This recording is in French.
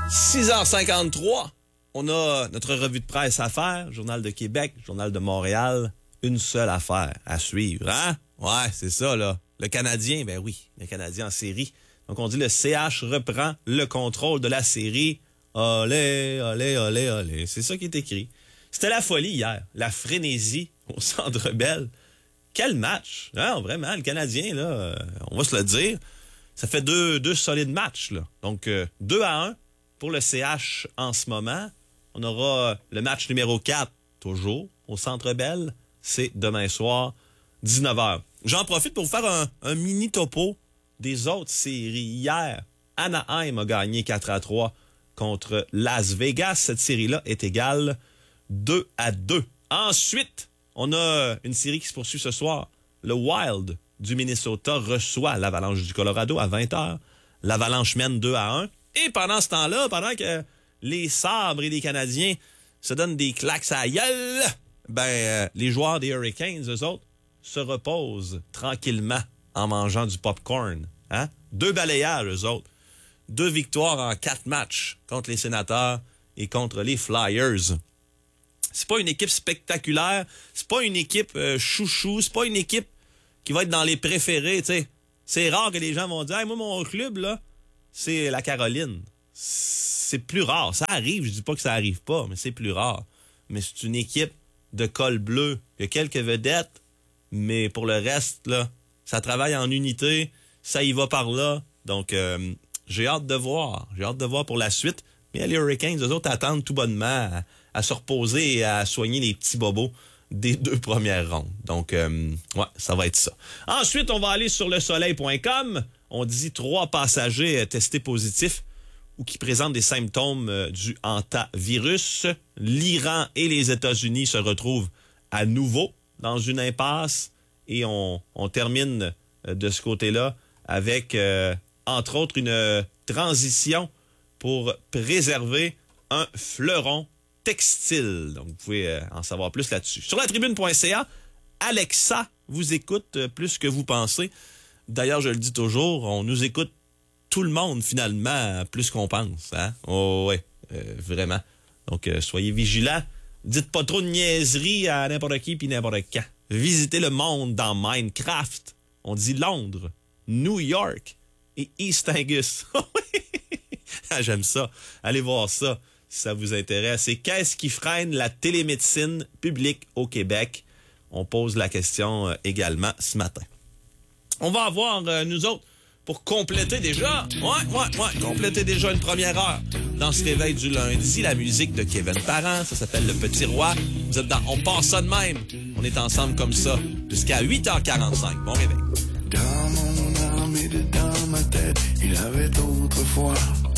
6h53, on a notre revue de presse à faire, Journal de Québec, Journal de Montréal, une seule affaire à suivre, hein? Ouais, c'est ça, là. Le Canadien, ben oui, le Canadien en série. Donc, on dit le CH reprend le contrôle de la série. Olé, olé, olé, olé. C'est ça qui est écrit. C'était la folie hier, la frénésie au Centre Bell. Quel match! Hein? Vraiment, le Canadien, là, on va se le dire, ça fait deux solides matchs, là. Donc, 2-1 pour le CH en ce moment. On aura le match numéro 4, toujours, au Centre Bell. C'est demain soir, 19h. J'en profite pour vous faire un mini topo des autres séries. Hier, Anaheim a gagné 4-3 contre Las Vegas. Cette série-là est égale 2-2. Ensuite, on a une série qui se poursuit ce soir. Le Wild du Minnesota reçoit l'Avalanche du Colorado à 20h. L'Avalanche mène 2-1. Et pendant ce temps-là, pendant que les Sabres et les Canadiens se donnent des claques à la gueule, les joueurs des Hurricanes, eux autres, se reposent tranquillement en mangeant du popcorn. Hein? 2 balayages, eux autres. 2 victoires en 4 matchs contre les Sénateurs et contre les Flyers. C'est pas une équipe spectaculaire, c'est pas une équipe chouchou, c'est pas une équipe qui va être dans les préférés, tu sais. C'est rare que les gens vont dire hey, « moi, mon club, là, c'est la Caroline. » C'est plus rare. Ça arrive, je dis pas que ça arrive pas, mais c'est plus rare. Mais c'est une équipe de col bleu. Il y a quelques vedettes, mais pour le reste, là, ça travaille en unité, ça y va par là. Donc, j'ai hâte de voir. J'ai hâte de voir pour la suite. Mais les Hurricanes, eux autres, attendent tout bonnement à se reposer et à soigner les petits bobos des 2 premières rondes. Donc, ouais, ça va être ça. Ensuite, on va aller sur lesoleil.com. On dit 3 passagers testés positifs ou qui présentent des symptômes du hantavirus. L'Iran et les États-Unis se retrouvent à nouveau dans une impasse. Et on termine de ce côté-là avec, entre autres, une transition pour préserver un fleuron textile. Donc, vous pouvez en savoir plus là-dessus. Sur latribune.ca, Alexa vous écoute plus que vous pensez. D'ailleurs, je le dis toujours, on nous écoute tout le monde, finalement, plus qu'on pense. Hein? Oh, ouais, vraiment. Donc, soyez vigilants. Dites pas trop de niaiseries à n'importe qui puis n'importe quand. Visitez le monde dans Minecraft. On dit Londres, New York et East Angus. Ah, j'aime ça. Allez voir ça si ça vous intéresse. Et qu'est-ce qui freine la télémédecine publique au Québec? On pose la question également ce matin. On va avoir, nous autres, pour compléter déjà, compléter déjà une première heure dans ce réveil du lundi, la musique de Kevin Parent, ça s'appelle Le Petit Roi. Vous êtes dans On passe ça de même. On est ensemble comme ça jusqu'à 8h45. Bon réveil. Dans mon âme et dans ma tête, il avait autrefois